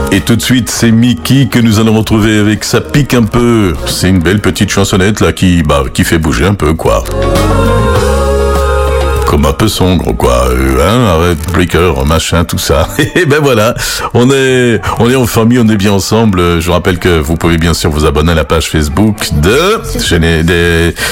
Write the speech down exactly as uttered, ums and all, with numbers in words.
Et tout de suite, c'est Mickey que nous allons retrouver avec Ça pique un peu. C'est une belle petite chansonnette là qui, bah, qui fait bouger un peu, quoi. Comme un peu sombre, quoi. Euh, hein, arrête, breaker, machin, tout ça. Et ben voilà, on est, on est en famille, on est bien ensemble. Je vous rappelle que vous pouvez bien sûr vous abonner à la page Facebook de, je n'ai des,